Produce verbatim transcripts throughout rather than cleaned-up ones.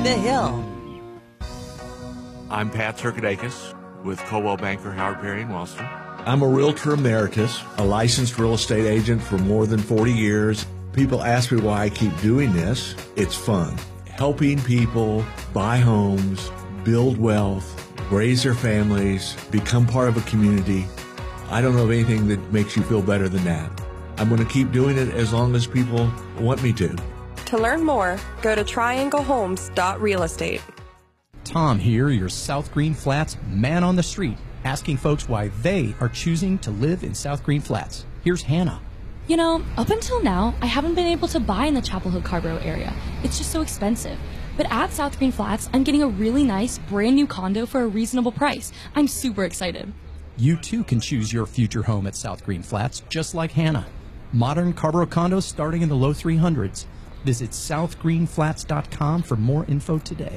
The Hill. I'm Pat Circadakis with Coldwell Banker Howard Perry in Wellston. I'm a realtor emeritus, a licensed real estate agent for more than forty years. People ask me why I keep doing this. It's fun. Helping people buy homes, build wealth, raise their families, become part of a community. I don't know of anything that makes you feel better than that. I'm going to keep doing it as long as people want me to. To learn more, go to triangle homes dot real estate. Tom here, your South Green Flats man on the street, asking folks why they are choosing to live in South Green Flats. Here's Hannah. You know, up until now, I haven't been able to buy in the Chapel Hill Carborough area. It's just so expensive. But at South Green Flats, I'm getting a really nice, brand new condo for a reasonable price. I'm super excited. You too can choose your future home at South Green Flats, just like Hannah. Modern Carborough condos starting in the low three hundreds. Visit south green flats dot com for more info today.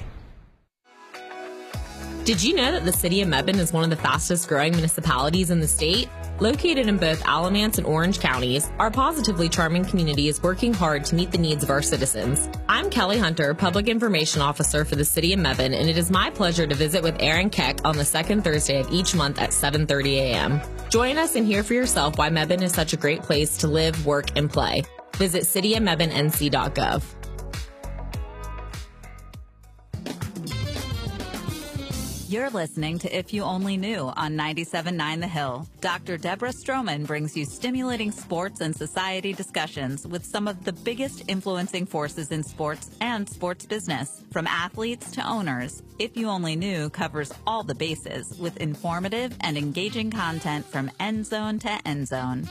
Did you know that the city of Mebane is one of the fastest growing municipalities in the state? Located in both Alamance and Orange counties, our positively charming community is working hard to meet the needs of our citizens. I'm Kelly Hunter, Public Information Officer for the city of Mebane, and it is my pleasure to visit with Aaron Keck on the second Thursday of each month at seven thirty a.m. Join us and hear for yourself why Mebane is such a great place to live, work, and play. Visit city of mebane n c dot gov. You're listening to If You Only Knew on ninety-seven point nine The Hill. Doctor Deborah Stroman brings you stimulating sports and society discussions with some of the biggest influencing forces in sports and sports business. From athletes to owners, If You Only Knew covers all the bases with informative and engaging content from end zone to end zone.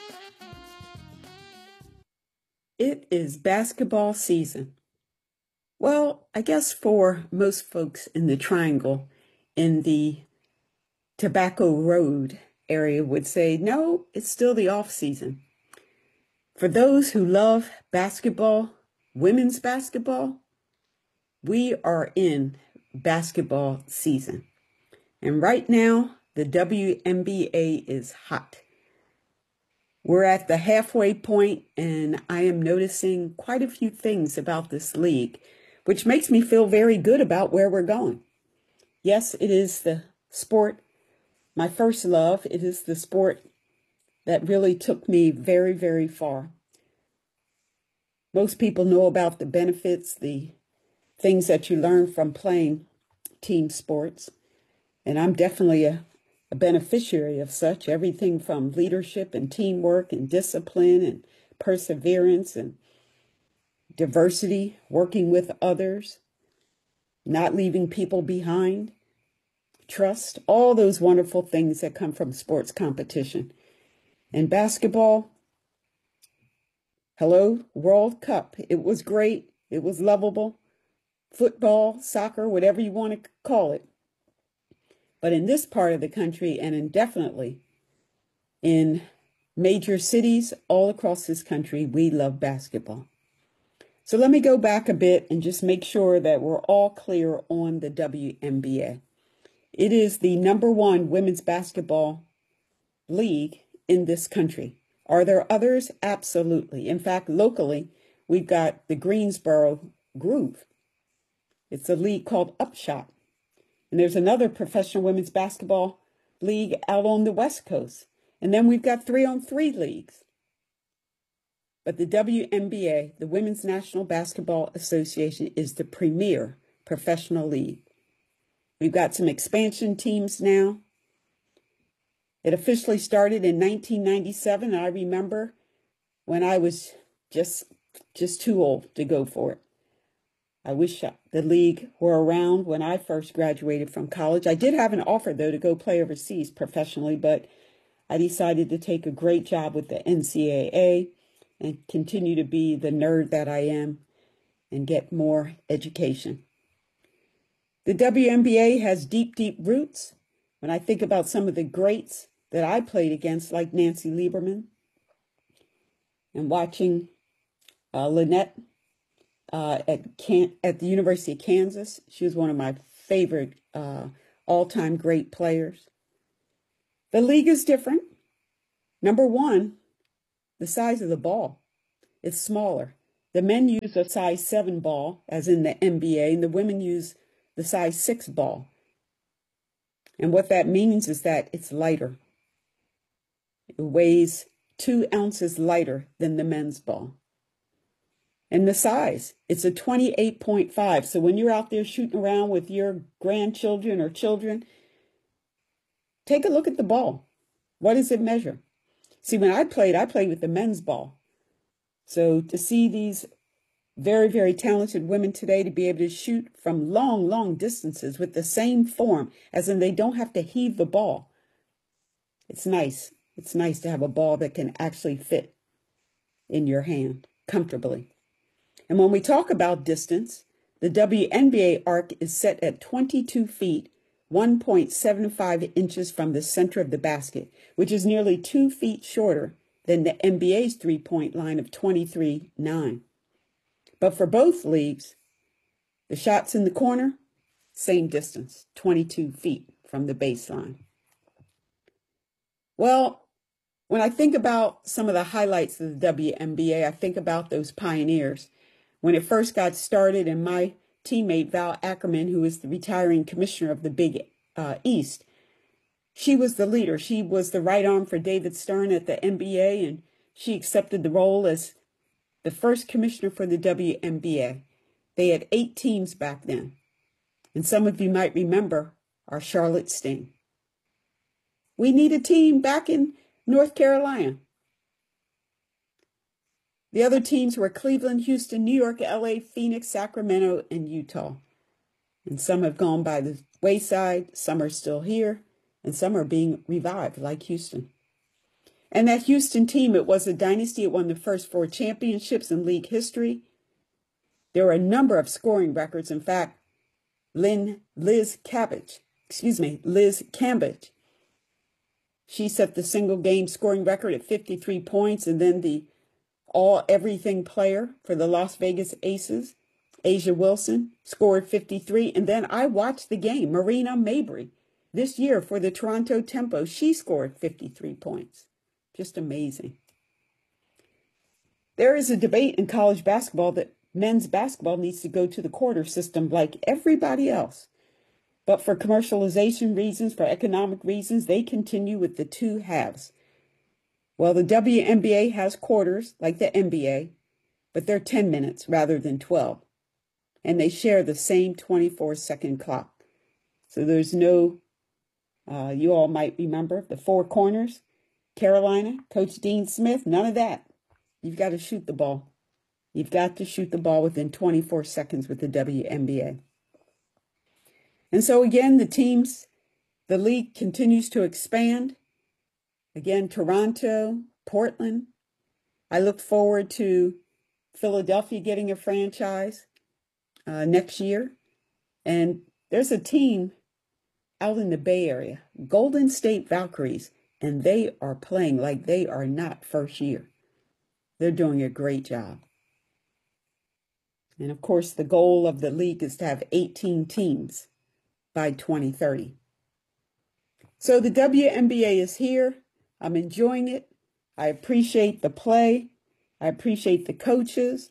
It is basketball season. Well, I guess for most folks in the Triangle, in the Tobacco Road area would say, no, it's still the off season. For those who love basketball, women's basketball, we are in basketball season. And right now, the W N B A is hot. We're at the halfway point, and I am noticing quite a few things about this league, which makes me feel very good about where we're going. Yes, it is the sport, my first love. It is the sport that really took me very, very far. Most people know about the benefits, the things that you learn from playing team sports. And I'm definitely a, a beneficiary of such. Everything from leadership and teamwork and discipline and perseverance and diversity, working with others, not leaving people behind, trust, all those wonderful things that come from sports competition. And basketball, hello, World Cup. It was great. It was lovable. Football, soccer, whatever you want to call it. But in this part of the country, and indefinitely in major cities all across this country, we love basketball. So let me go back a bit and just make sure that we're all clear on the W N B A. It is the number one women's basketball league in this country. Are there others? Absolutely. In fact, locally, we've got the Greensboro Groove. It's a league called Upshot. And there's another professional women's basketball league out on the West Coast. And then we've got three-on-three leagues. But the W N B A, the Women's National Basketball Association, is the premier professional league. We've got some expansion teams now. It officially started in nineteen ninety-seven. I remember when I was just, just too old to go for it. I wish the league were around when I first graduated from college. I did have an offer, though, to go play overseas professionally, but I decided to take a great job with the N C double A and continue to be the nerd that I am and get more education. The W N B A has deep, deep roots. When I think about some of the greats that I played against, like Nancy Lieberman, and watching uh, Lynette uh, at, Can- at the University of Kansas, she was one of my favorite uh, all-time great players. The league is different. Number one, the size of the ball. It's smaller. The men use a size seven ball, as in the N B A, and the women use the size six ball. And what that means is that it's lighter. It weighs two ounces lighter than the men's ball. And the size, it's a twenty-eight point five. So when you're out there shooting around with your grandchildren or children, take a look at the ball. What does it measure? See, when I played, I played with the men's ball. So to see these very, very talented women today to be able to shoot from long, long distances with the same form, as in they don't have to heave the ball. It's nice. It's nice to have a ball that can actually fit in your hand comfortably. And when we talk about distance, the W N B A arc is set at twenty-two feet, one point seven five inches from the center of the basket, which is nearly two feet shorter than the N B A's three-point line of twenty-three point nine. But for both leagues, the shots in the corner, same distance, twenty-two feet from the baseline. Well, when I think about some of the highlights of the W N B A, I think about those pioneers. When it first got started, and my teammate Val Ackerman, who is the retiring commissioner of the Big uh, East, she was the leader. She was the right arm for David Stern at the N B A, and she accepted the role as the first commissioner for the W N B A. They had eight teams back then. And some of you might remember our Charlotte Sting. We need a team back in North Carolina. The other teams were Cleveland, Houston, New York, L A, Phoenix, Sacramento, and Utah. And some have gone by the wayside, some are still here, and some are being revived, like Houston. And that Houston team, it was a dynasty. It won the first four championships in league history. There were a number of scoring records. In fact, Lynn, Liz Cabbage, excuse me, Liz Cambage, she set the single game scoring record at fifty-three points, and then the all everything player for the Las Vegas Aces, Asia Wilson, scored fifty-three. And then I watched the game. Marina Mabrey, this year for the Toronto Tempo, she scored fifty-three points. Just amazing. There is a debate in college basketball that men's basketball needs to go to the quarter system like everybody else. But for commercialization reasons, for economic reasons, they continue with the two halves. Well, the W N B A has quarters like the N B A, but they're ten minutes rather than twelve. And they share the same twenty-four second clock. So there's no, uh, you all might remember, the four corners. Carolina, Coach Dean Smith, none of that. You've got to shoot the ball. You've got to shoot the ball within twenty-four seconds with the W N B A. And so again, the teams, the league continues to expand. Again, Toronto, Portland. I look forward to Philadelphia getting a franchise uh, next year. And there's a team out in the Bay Area, Golden State Valkyries, and they are playing like they are not first year. They're doing a great job. And of course, the goal of the league is to have eighteen teams by twenty thirty. So the W N B A is here. I'm enjoying it. I appreciate the play. I appreciate the coaches.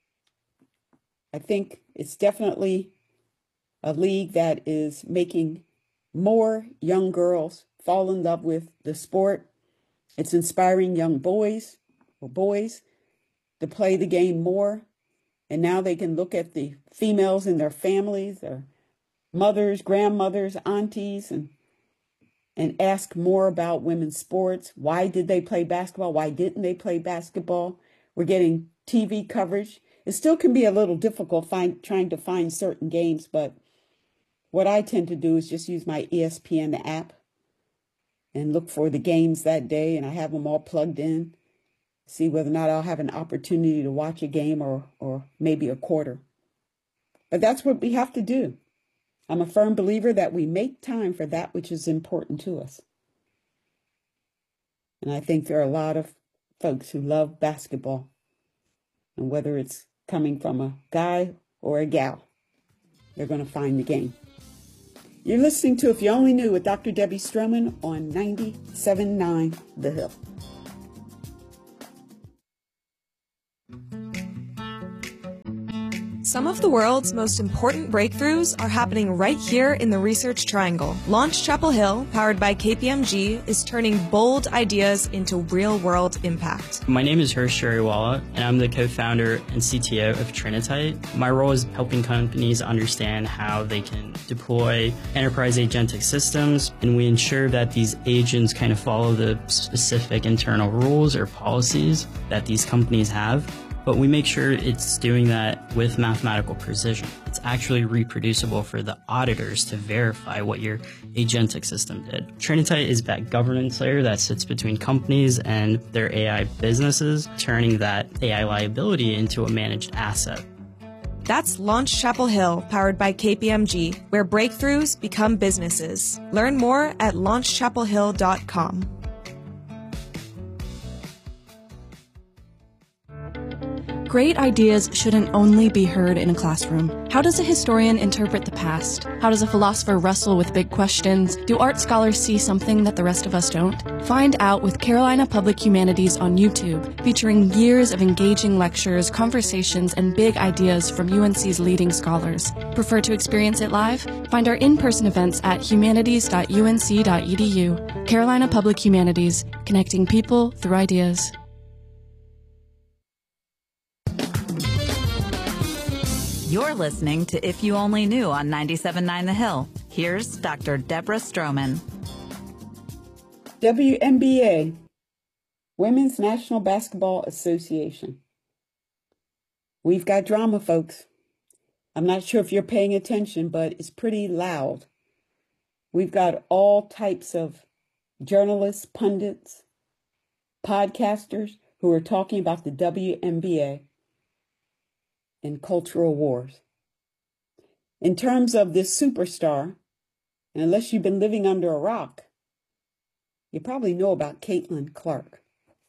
I think it's definitely a league that is making more young girls fall in love with the sport. It's inspiring young boys or boys to play the game more. And now they can look at the females in their families, their mothers, grandmothers, aunties, and and ask more about women's sports. Why did they play basketball? Why didn't they play basketball? We're getting T V coverage. It still can be a little difficult find, trying to find certain games, but what I tend to do is just use my E S P N app and look for the games that day, and I have them all plugged in, see whether or not I'll have an opportunity to watch a game or, or maybe a quarter. But that's what we have to do. I'm a firm believer that we make time for that which is important to us. And I think there are a lot of folks who love basketball. And whether it's coming from a guy or a gal, they're going to find the game. You're listening to If You Only Knew with Doctor Debbie Stroman on ninety-seven point nine The Hill. Some of the world's most important breakthroughs are happening right here in the Research Triangle. Launch Chapel Hill, powered by K P M G, is turning bold ideas into real-world impact. My name is Harsh Jariwala, and I'm the co-founder and C T O of Trinitite. My role is helping companies understand how they can deploy enterprise agentic systems, and we ensure that these agents kind of follow the specific internal rules or policies that these companies have. But we make sure it's doing that with mathematical precision. It's actually reproducible for the auditors to verify what your agentic system did. Trinitite is that governance layer that sits between companies and their A I businesses, turning that A I liability into a managed asset. That's Launch Chapel Hill, powered by K P M G, where breakthroughs become businesses. Learn more at launch chapel hill dot com. Great ideas shouldn't only be heard in a classroom. How does a historian interpret the past? How does a philosopher wrestle with big questions? Do art scholars see something that the rest of us don't? Find out with Carolina Public Humanities on YouTube, featuring years of engaging lectures, conversations, and big ideas from U N C's leading scholars. Prefer to experience it live? Find our in-person events at humanities dot u n c dot e d u. Carolina Public Humanities, connecting people through ideas. You're listening to If You Only Knew on ninety-seven point nine The Hill. Here's Doctor Deborah Stroman. W N B A, Women's National Basketball Association. We've got drama, folks. I'm not sure if you're paying attention, but it's pretty loud. We've got all types of journalists, pundits, podcasters who are talking about the W N B A and cultural wars. In terms of this superstar, and unless you've been living under a rock, you probably know about Caitlin Clark.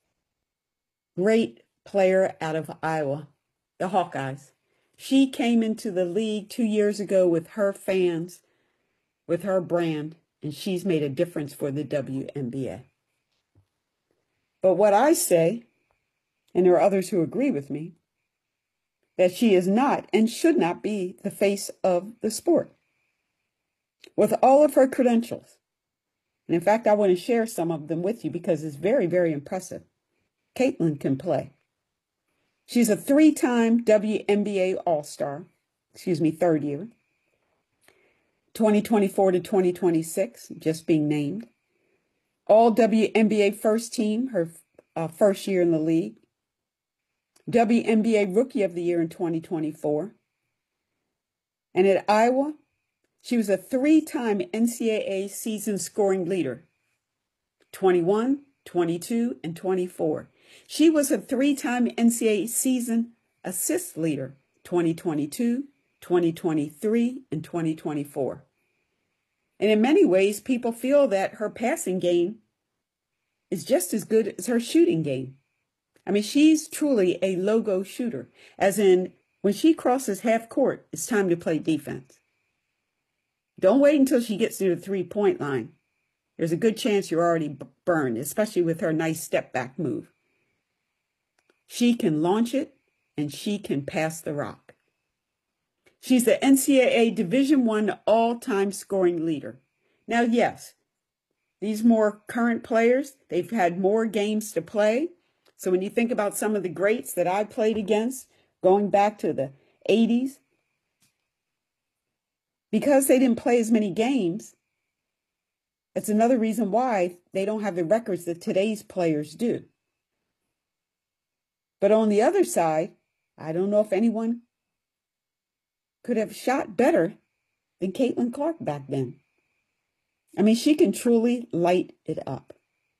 Great player out of Iowa, the Hawkeyes. She came into the league two years ago with her fans, with her brand, and she's made a difference for the W N B A. But what I say, and there are others who agree with me, that she is not and should not be the face of the sport. With all of her credentials, and in fact, I want to share some of them with you because it's very, very impressive. Caitlin can play. She's a three-time W N B A All-Star, excuse me, third year, twenty twenty-four to twenty twenty-six, just being named. All W N B A first team, her uh, first year in the league. W N B A Rookie of the Year in twenty twenty-four. And at Iowa, she was a three-time N C double A season scoring leader, twenty-one, twenty-two, and twenty-four. She was a three-time N C double A season assist leader, twenty twenty-two, twenty twenty-three, and twenty twenty-four. And in many ways, people feel that her passing game is just as good as her shooting game. I mean, she's truly a logo shooter, as in when she crosses half court, it's time to play defense. Don't wait until she gets to the three-point line. There's a good chance you're already burned, especially with her nice step-back move. She can launch it, and she can pass the rock. She's the N C double A Division I all-time scoring leader. Now, yes, these more current players, they've had more games to play. So when you think about some of the greats that I played against, going back to the eighties, because they didn't play as many games, it's another reason why they don't have the records that today's players do. But on the other side, I don't know if anyone could have shot better than Caitlin Clark back then. I mean, she can truly light it up.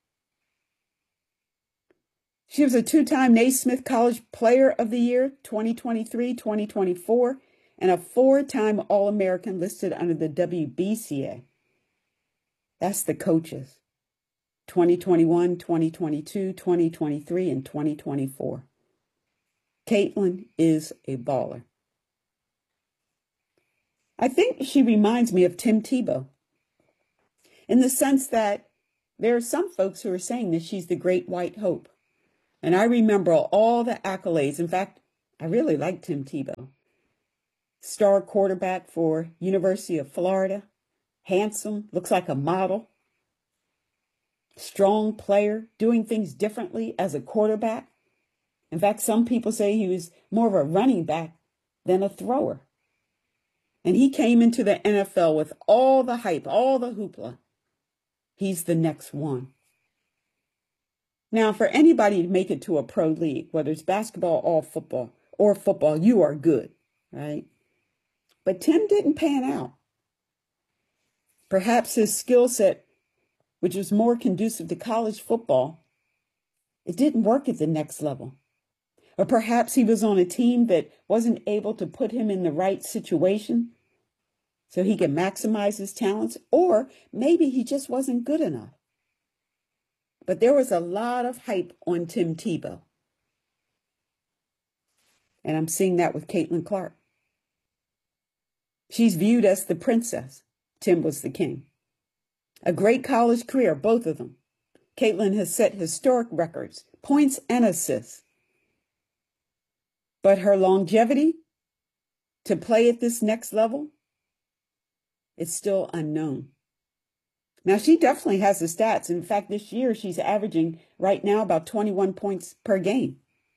She was a two-time Naismith College Player of the Year, twenty twenty-three, twenty twenty-four, and a four-time All-American listed under the W B C A. That's the coaches. twenty twenty-one, twenty twenty-two, twenty twenty-three, and twenty twenty-four. Caitlin is a baller. I think she reminds me of Tim Tebow in the sense that there are some folks who are saying that she's the great white hope. And I remember all the accolades. In fact, I really like Tim Tebow. star quarterback for University of Florida. Handsome, looks like a model. Strong player, doing things differently as a quarterback. In fact, some people say he was more of a running back than a thrower. And he came into the N F L with all the hype, all the hoopla. He's the next one. Now, for anybody to make it to a pro league, whether it's basketball or football, or football, you are good, right? But Tim didn't pan out. Perhaps his skill set, which was more conducive to college football, it didn't work at the next level. Or perhaps he was on a team that wasn't able to put him in the right situation so he could maximize his talents, or maybe he just wasn't good enough. But there was a lot of hype on Tim Tebow. And I'm seeing that with Caitlin Clark. She's viewed as the princess. Tim was the king. A great college career, both of them. Caitlin has set historic records, points and assists. But her longevity to play at this next level, it's still unknown. Now, she definitely has the stats. In fact, this year she's averaging right now about twenty-one points per game.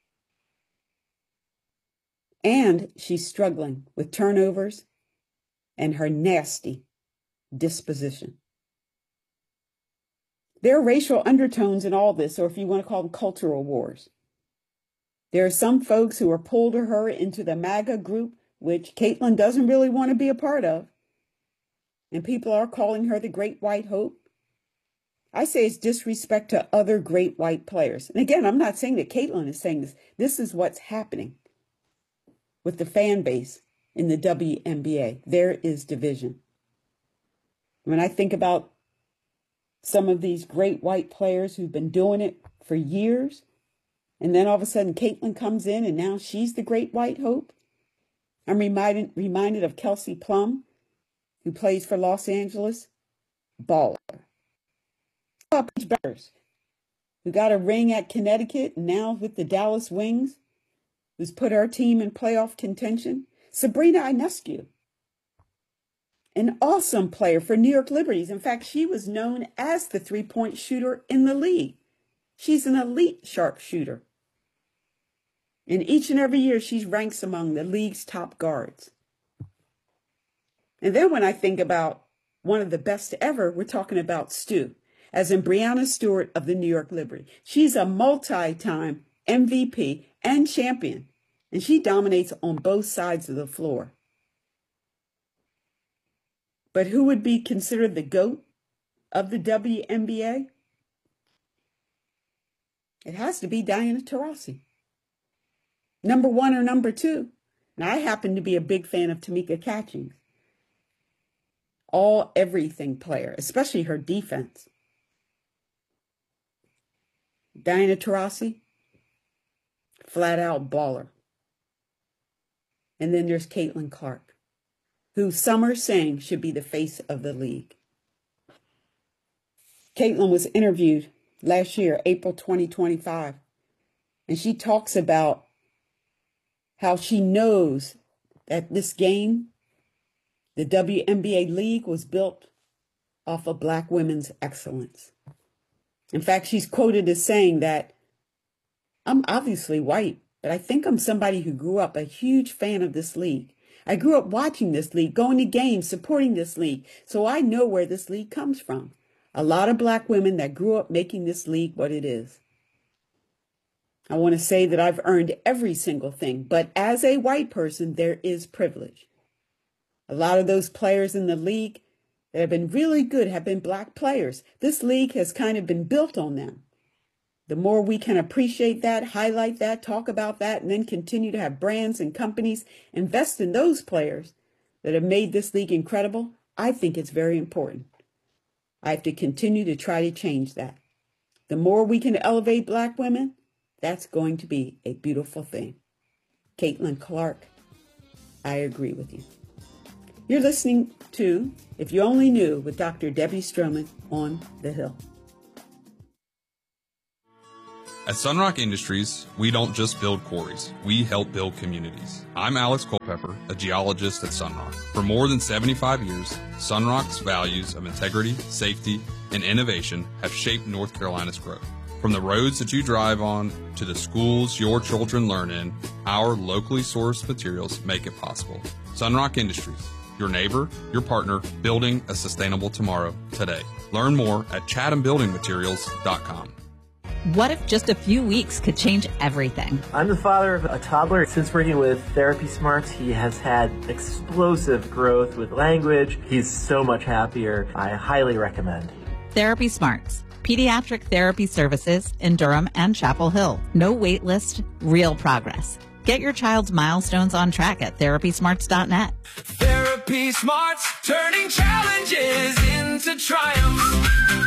And she's struggling with turnovers and her nasty disposition. There are racial undertones in all this, or if you want to call them cultural wars. There are some folks who are pulled her into the MAGA group, which Caitlin doesn't really want to be a part of. And people are calling her the Great White Hope. I say it's disrespect to other great white players. And again, I'm not saying that Caitlin is saying this. This is what's happening with the fan base in the W N B A. There is division. When I think about some of these great white players who've been doing it for years, and then all of a sudden Caitlin comes in and now she's the Great White Hope. I'm reminded, reminded of Kelsey Plum, who plays for Los Angeles. Baller. Paige Bueckers, who got a ring at Connecticut and now with the Dallas Wings, who's put our team in playoff contention. Sabrina Ionescu, an awesome player for New York Liberties. In fact, she was known as the three-point shooter in the league. She's an elite sharpshooter. And each and every year, she ranks among the league's top guards. And then when I think about one of the best ever, we're talking about Stu, as in Breanna Stewart of the New York Liberty. She's a multi-time M V P and champion, and she dominates on both sides of the floor. But who would be considered the GOAT of the W N B A? It has to be Diana Taurasi. Number one or number two. Now, I happen to be a big fan of Tamika Catchings. All everything player, especially her defense. Diana Taurasi, flat out baller. And then there's Caitlin Clark, who some are saying should be the face of the league. Caitlin was interviewed last year, April twenty twenty-five, and she talks about how she knows that this game, the W N B A League, was built off of Black women's excellence. In fact, she's quoted as saying that, I'm obviously white, but I think I'm somebody who grew up a huge fan of this league. I grew up watching this league, going to games, supporting this league, so I know where this league comes from. A lot of Black women that grew up making this league what it is. I want to say that I've earned every single thing, but as a white person, there is privilege. A lot of those players in the league that have been really good have been Black players. This league has kind of been built on them. The more we can appreciate that, highlight that, talk about that, and then continue to have brands and companies invest in those players that have made this league incredible, I think it's very important. I have to continue to try to change that. The more we can elevate Black women, that's going to be a beautiful thing. Caitlin Clark, I agree with you. You're listening to If You Only Knew with Doctor Debbie Stroman on The Hill. At Sunrock Industries, we don't just build quarries, we help build communities. I'm Alex Culpepper, a geologist at Sunrock. For more than seventy-five years, Sunrock's values of integrity, safety, and innovation have shaped North Carolina's growth. From the roads that you drive on to the schools your children learn in, our locally sourced materials make it possible. Sunrock Industries, your neighbor, your partner, building a sustainable tomorrow today. Learn more at chatham building materials dot com. What if just a few weeks could change everything? I'm the father of a toddler. Since working with Therapy Smarts, he has had explosive growth with language. He's so much happier. I highly recommend. Therapy Smarts, pediatric therapy services in Durham and Chapel Hill. No wait list, real progress. Get your child's milestones on track at therapy smarts dot net. Therapy Smarts, turning challenges into triumphs.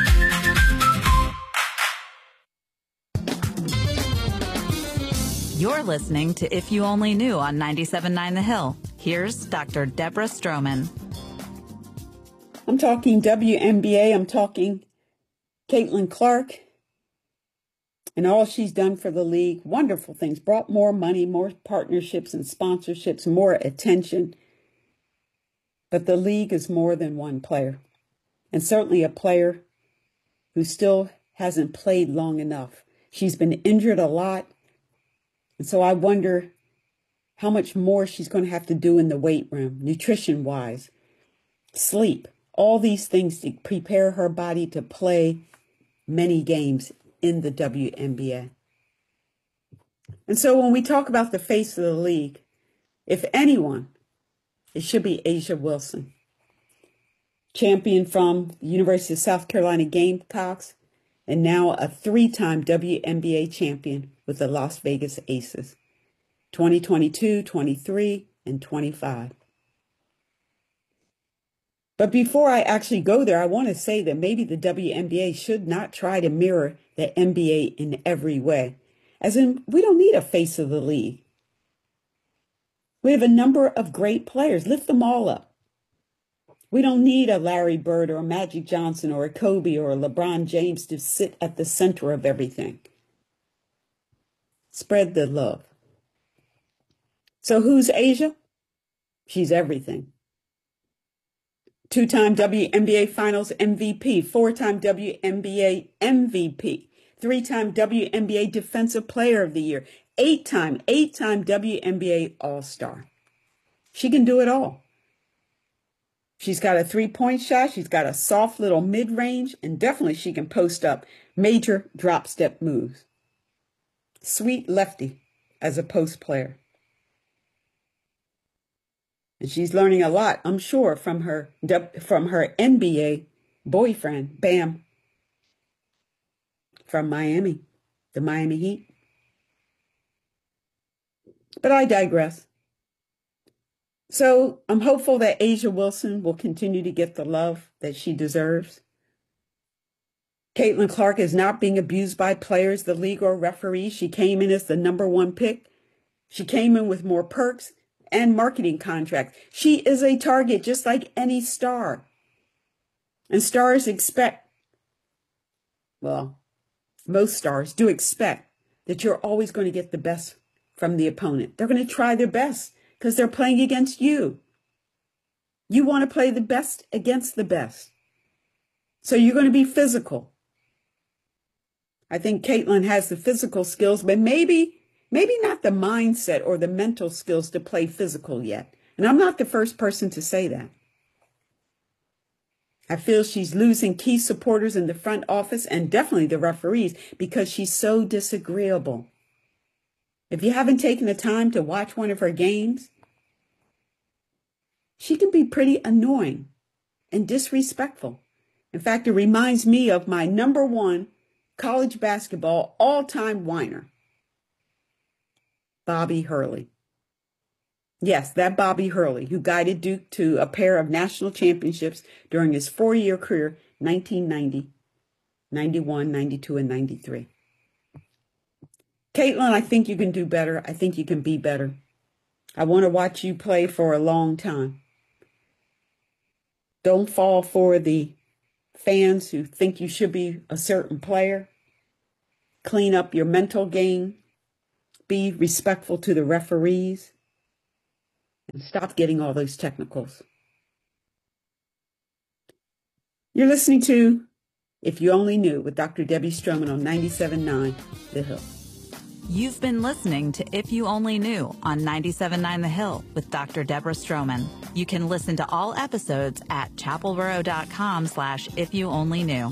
You're listening to If You Only Knew on ninety-seven point nine The Hill. Here's Doctor Deborah Stroman. I'm talking W N B A. I'm talking Caitlin Clark and all she's done for the league. Wonderful things. Brought more money, more partnerships and sponsorships, more attention. But the league is more than one player. And certainly a player who still hasn't played long enough. She's been injured a lot. And so I wonder how much more she's going to have to do in the weight room, nutrition-wise, sleep, all these things to prepare her body to play many games in the W N B A. And so when we talk about the face of the league, if anyone, it should be A'ja Wilson, champion from the University of South Carolina Gamecocks, and now a three-time W N B A champion with the Las Vegas Aces, twenty twenty-two, twenty-three, and twenty-five. But before I actually go there, I want to say that maybe the W N B A should not try to mirror the N B A in every way. As in, we don't need a face of the league. We have a number of great players. Lift them all up. We don't need a Larry Bird or a Magic Johnson or a Kobe or a LeBron James to sit at the center of everything. Spread the love. So who's A'ja? She's everything. Two-time W N B A Finals M V P, four-time W N B A M V P, three-time W N B A Defensive Player of the Year, eight-time, eight-time W N B A All-Star. She can do it all. She's got a three-point shot. She's got a soft little mid-range, and definitely she can post up major drop-step moves. Sweet lefty as a post player. And she's learning a lot, I'm sure, from her from her N B A boyfriend, Bam, from Miami, the Miami Heat. But I digress. So I'm hopeful that A'ja Wilson will continue to get the love that she deserves. Caitlin Clark is not being abused by players, the league, or referees. She came in as the number one pick. She came in with more perks and marketing contracts. She is a target just like any star. And stars expect, well, most stars do expect that you're always going to get the best from the opponent. They're going to try their best because they're playing against you. You want to play the best against the best. So you're going to be physical. I think Caitlin has the physical skills, but maybe, maybe not the mindset or the mental skills to play physical yet. And I'm not the first person to say that. I feel she's losing key supporters in the front office and definitely the referees because she's so disagreeable. If you haven't taken the time to watch one of her games, she can be pretty annoying and disrespectful. In fact, it reminds me of my number one college basketball all-time whiner, Bobby Hurley. Yes, that Bobby Hurley, who guided Duke to a pair of national championships during his four-year career, nineteen ninety, ninety-one, ninety-two, and ninety-three. Caitlin, I think you can do better. I think you can be better. I want to watch you play for a long time. Don't fall for the fans who think you should be a certain player. clean up your mental game, be respectful to the referees, and stop getting all those technicals. You're listening to If You Only Knew with Doctor Debbie Stroman on ninety-seven point nine The Hill. You've been listening to If You Only Knew on ninety-seven point nine The Hill with Doctor Deborah Stroman. You can listen to all episodes at chapelboro.com slash if you only knew.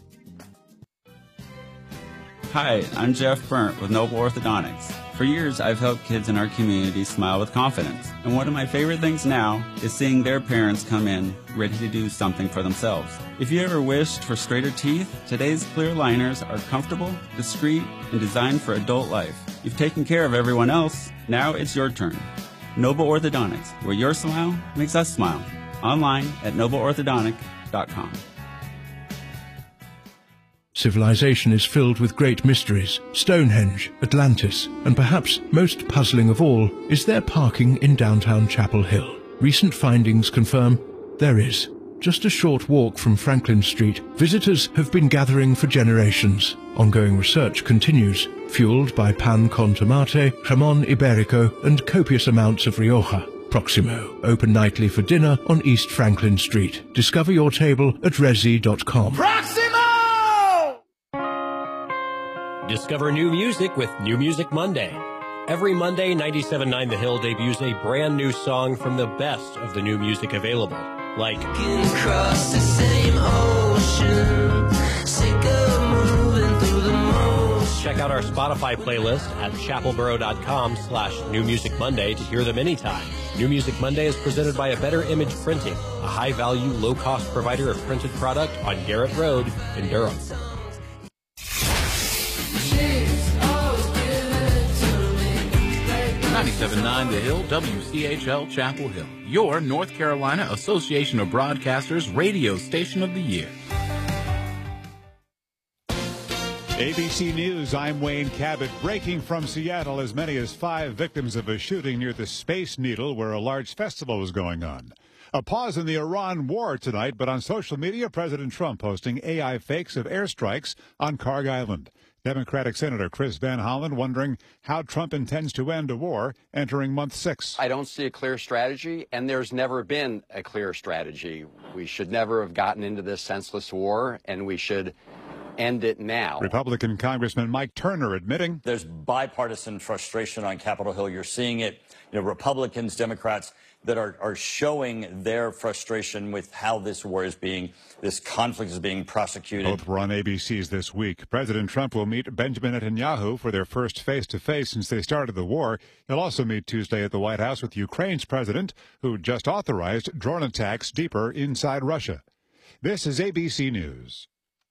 Hi, I'm Jeff Burnt with Noble Orthodontics. For years, I've helped kids in our community smile with confidence. And one of my favorite things now is seeing their parents come in ready to do something for themselves. If you ever wished for straighter teeth, today's clear liners are comfortable, discreet, and designed for adult life. You've taken care of everyone else. Now it's your turn. Noble Orthodontics, where your smile makes us smile. Online at noble orthodontic dot com. Civilization is filled with great mysteries. Stonehenge, Atlantis, and perhaps most puzzling of all is there parking in downtown Chapel Hill. Recent findings confirm there is. Just a short walk from Franklin Street, visitors have been gathering for generations. Ongoing research continues, fueled by pan con tomate, jamon iberico, and copious amounts of Rioja. Proximo, open nightly for dinner on East Franklin Street. Discover your table at resi dot com. Proximo! Discover new music with New Music Monday. Every Monday, ninety-seven point nine The Hill debuts a brand new song from the best of the new music available, like Across the same ocean, sick of moving through the motion. Check out our Spotify playlist at chapelboro.com slash New Music Monday to hear them anytime. New Music Monday is presented by A Better Image Printing, a high-value, low-cost provider of printed product on Garrett Road in Durham. ninety-seven point nine The Hill, W C H L Chapel Hill, your North Carolina Association of Broadcasters radio station of the year. A B C News, I'm Wayne Cabot. Breaking from Seattle, as many as five victims of a shooting near the Space Needle where a large festival was going on. A pause in the Iran war tonight, but on social media, President Trump posting A I fakes of airstrikes on Karg Island. Democratic Senator Chris Van Hollen wondering how Trump intends to end a war entering month six. I don't see a clear strategy, and there's never been a clear strategy. We should never have gotten into this senseless war, and we should end it now. Republican Congressman Mike Turner admitting there's bipartisan frustration on Capitol Hill. You're seeing it, you know, Republicans, Democrats that are, are showing their frustration with how this war is being, this conflict is being prosecuted. Both were on A B C's this week. President Trump will meet Benjamin Netanyahu for their first face-to-face since they started the war. He'll also meet Tuesday at the White House with Ukraine's president, who just authorized drone attacks deeper inside Russia. This is A B C News.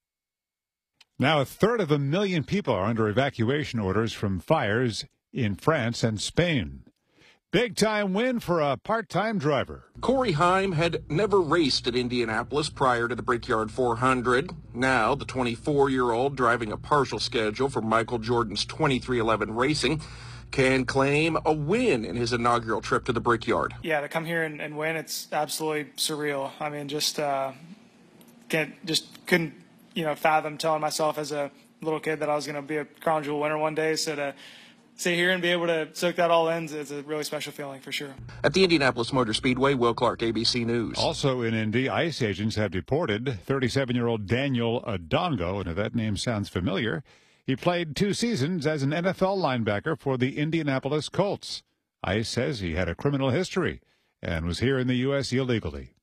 Now, a third of a million people are under evacuation orders from fires in France and Spain. Big-time win for a part-time driver. Corey Heim had never raced at Indianapolis prior to the Brickyard four hundred. Now, the twenty-four-year-old driving a partial schedule for Michael Jordan's twenty-three eleven Racing can claim a win in his inaugural trip to the Brickyard. Yeah, to come here and, and win, it's absolutely surreal. I mean, just uh, can't, just couldn't, you know, fathom telling myself as a little kid that I was going to be a Crown Jewel winner one day. So to sit here and be able to soak that all in is a really special feeling for sure. At the Indianapolis Motor Speedway, Will Clark, A B C News. Also in Indy, ICE agents have deported thirty-seven-year-old Daniel Adongo, and if that name sounds familiar, he played two seasons as an N F L linebacker for the Indianapolis Colts. ICE says he had a criminal history and was here in the U S illegally.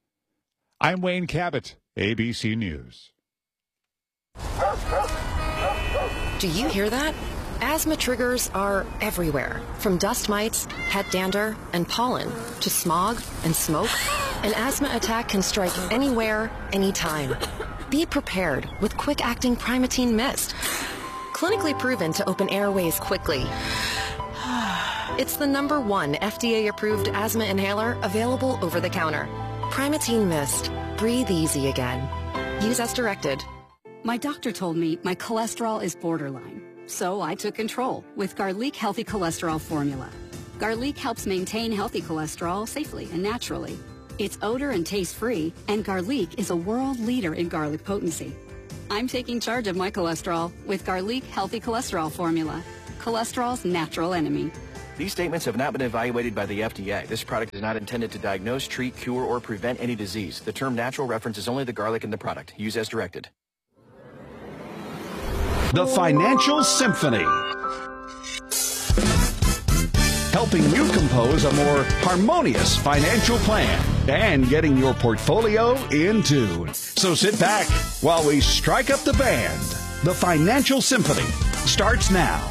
I'm Wayne Cabot, A B C News. Do you hear that? Asthma triggers are everywhere, from dust mites, pet dander, and pollen, to smog and smoke. An asthma attack can strike anywhere, anytime. Be prepared with quick-acting Primatene Mist. Clinically proven to open airways quickly. It's the number one F D A-approved asthma inhaler available over the counter. Primatene Mist. Breathe easy again. Use as directed. My doctor told me my cholesterol is borderline. So I took control with Garlic Healthy Cholesterol Formula. Garlic helps maintain healthy cholesterol safely and naturally. It's odor and taste-free, and Garlic is a world leader in garlic potency. I'm taking charge of my cholesterol with Garlic Healthy Cholesterol Formula, cholesterol's natural enemy. These statements have not been evaluated by the F D A. This product is not intended to diagnose, treat, cure, or prevent any disease. The term natural references only the garlic in the product. Use as directed. The Financial Symphony, helping you compose a more harmonious financial plan and getting your portfolio in tune. So sit back while we strike up the band. The Financial Symphony starts now.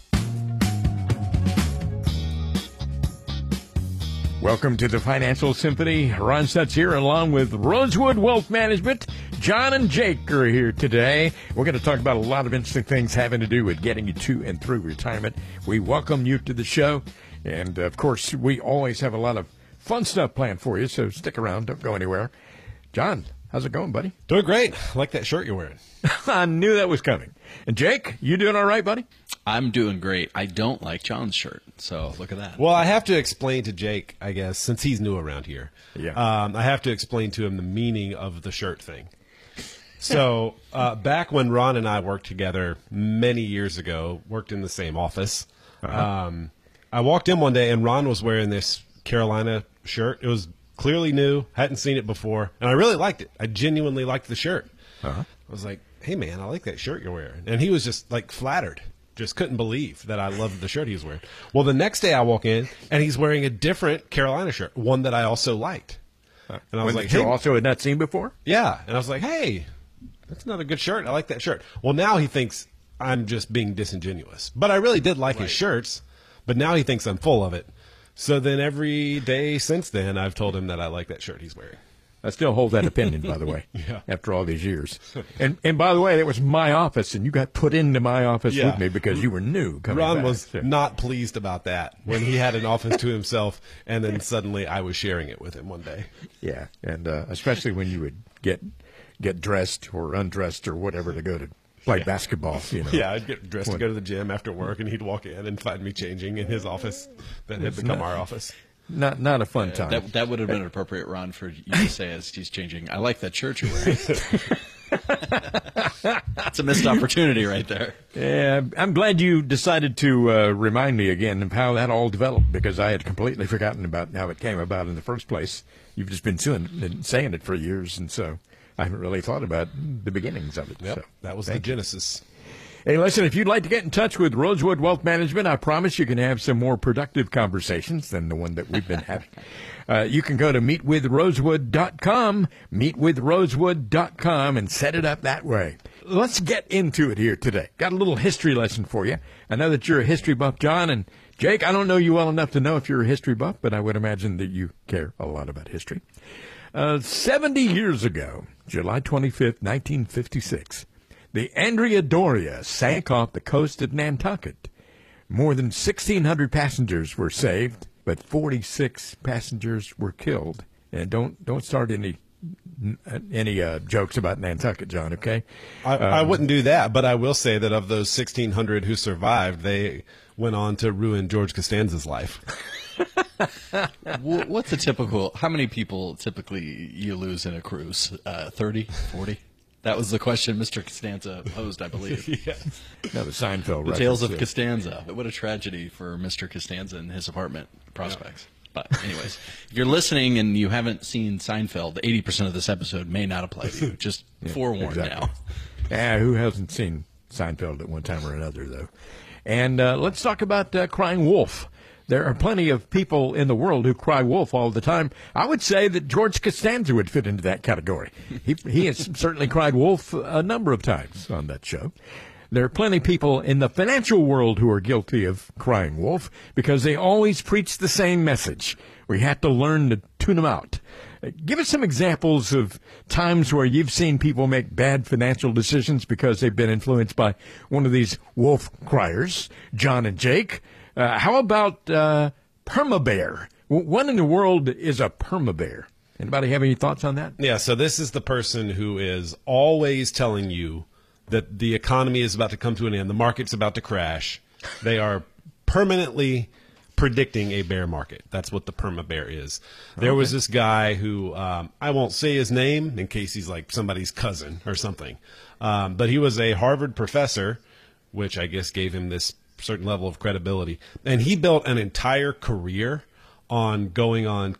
Welcome to the Financial Symphony. Ron Stutz here along with Rosewood Wealth Management. John and Jake are here today. We're going to talk about a lot of interesting things having to do with getting you to and through retirement. We welcome you to the show. And, of course, we always have a lot of fun stuff planned for you, so stick around. Don't go anywhere. John, how's it going, buddy? Doing great. I like that shirt you're wearing. I knew that was coming. And, Jake, you doing all right, buddy? I'm doing great. I don't like John's shirt, so look at that. Well, I have to explain to Jake, I guess, since he's new around here. Yeah. Um, I have to explain to him the meaning of the shirt thing. So uh, back when Ron and I worked together many years ago, worked in the same office, Uh-huh. um, I walked in one day and Ron was wearing this Carolina shirt. It was clearly new, hadn't seen it before, and I really liked it. I genuinely liked the shirt. Uh-huh. I was like, hey, man, I like that shirt you're wearing. And he was just, like, flattered. Just couldn't believe that I loved the shirt he was wearing. Well, the next day I walk in, and he's wearing a different Carolina shirt, one that I also liked. And I was One like, that you hey. also had not seen before? Yeah. And I was like, hey, that's another good shirt. I like that shirt. Well, now he thinks I'm just being disingenuous. But I really did like his shirts, but now he thinks I'm full of it. So then every day since then, I've told him that I like that shirt he's wearing. I still hold that opinion, by the way, Yeah. after all these years. And and by the way, it was my office, and you got put into my office Yeah. with me because you were new coming Ron back. was So- not pleased about that when he had an office to himself, and then suddenly I was sharing it with him one day. Yeah, and uh, especially when you would get get dressed or undressed or whatever to go to play Yeah. basketball. You know. Yeah, I'd get dressed When- to go to the gym after work, and he'd walk in and find me changing in his office that had It's become not- our office. Not not a fun Uh, time. That that would have been appropriate, Ron, for you to say as he's changing. I like that shirt you're wearing. That's a missed opportunity right there. Yeah, I'm glad you decided to uh, remind me again of how that all developed, because I had completely forgotten about how it came about in the first place. You've just been doing, saying it for years, and so I haven't really thought about the beginnings of it. Yep, so, that was the thank you. genesis. Hey, listen, if you'd like to get in touch with Rosewood Wealth Management, I promise you can have some more productive conversations than the one that we've been having. Uh, you can go to meet with rosewood dot com, meet with rosewood dot com, and set it up that way. Let's get into it here today. Got a little history lesson for you. I know that you're a history buff, John, and Jake, I don't know you well enough to know if you're a history buff, but I would imagine that you care a lot about history. Uh, seventy years ago, July twenty-fifth, nineteen fifty-six, the Andrea Doria sank off the coast of Nantucket. More than sixteen hundred passengers were saved, but forty-six passengers were killed. And don't don't start any any uh, jokes about Nantucket, John, okay? I, Um, I wouldn't do that, but I will say that of those sixteen hundred who survived, they went on to ruin George Costanza's life. Wh- What's a typical, how many people typically you lose in a cruise? Uh, thirty, forty? That was the question Mister Costanza posed, I believe. Yes. That was Seinfeld The reference, Tales of yeah. Costanza. What a tragedy for Mister Costanza and his apartment prospects. But anyways, if you're listening and you haven't seen Seinfeld, eighty percent of this episode may not apply to you. Just Yeah, forewarned exactly. now. Yeah, who hasn't seen Seinfeld at one time or another, though? And uh, let's talk about uh, crying wolf. There are plenty of people in the world who cry wolf all the time. I would say that George Costanza would fit into that category. He, he has certainly cried wolf a number of times on that show. There are plenty of people in the financial world who are guilty of crying wolf because they always preach the same message. We have to learn to tune them out. Uh, Give us some examples of times where you've seen people make bad financial decisions because they've been influenced by one of these wolf criers, John and Jake. Uh, how about uh, permabear? W- What in the world is a permabear? Anybody have any thoughts on that? Yeah, so this is the person who is always telling you that the economy is about to come to an end, the market's about to crash. They are permanently predicting a bear market. That's what the perma bear is. There okay. was this guy who um, I won't say his name in case he's like somebody's cousin or something, um, but he was a Harvard professor, which I guess gave him this certain level of credibility, and he built an entire career on going on